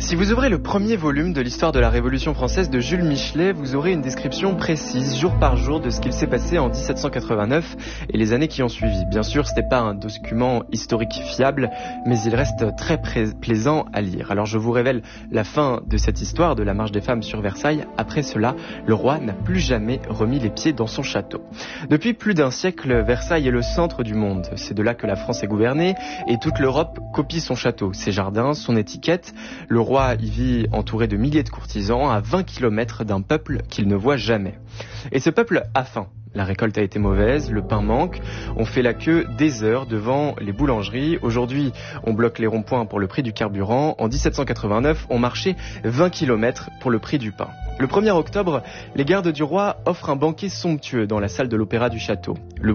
Si vous ouvrez le premier volume de l'histoire de la Révolution française de Jules Michelet, vous aurez une description précise, jour par jour, de ce qu'il s'est passé en 1789 et les années qui ont suivi. Bien sûr, ce n'est pas un document historique fiable, mais il reste très plaisant à lire. Alors je vous révèle la fin de cette histoire de la marche des femmes sur Versailles. Après cela, le roi n'a plus jamais remis les pieds dans son château. Depuis plus d'un siècle, Versailles est le centre du monde. C'est de là que la France est gouvernée et toute l'Europe copie son château, ses jardins, son étiquette. Le roi y vit entouré de milliers de courtisans à 20 km d'un peuple qu'il ne voit jamais. Et ce peuple a faim. La récolte a été mauvaise, le pain manque, on fait la queue des heures devant les boulangeries. Aujourd'hui, on bloque les ronds-points pour le prix du carburant. En 1789, on marchait 20 km pour le prix du pain. Le 1er octobre, les gardes du roi offrent un banquet somptueux dans la salle de l'opéra du château. Le